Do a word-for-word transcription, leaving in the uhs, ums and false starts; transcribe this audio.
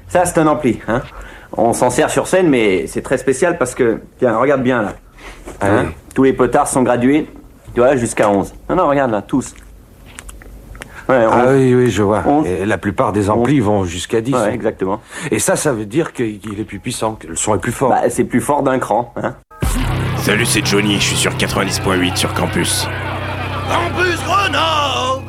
Ça, c'est un ampli, hein. On s'en sert sur scène, mais c'est très spécial parce que... Tiens, regarde bien, là. Hein, tous les potards sont gradués, tu vois, jusqu'à onze. Non, non, regarde, là, tous. Ouais, on... Ah oui, oui, je vois. On... Et la plupart des amplis vont jusqu'à dix. Ouais, exactement. Et ça, ça veut dire qu'il est plus puissant, que le son est plus fort. Bah, c'est plus fort d'un cran, hein. Salut, c'est Johnny, je suis sur quatre-vingt-dix point huit sur Campus. Campus Grenade!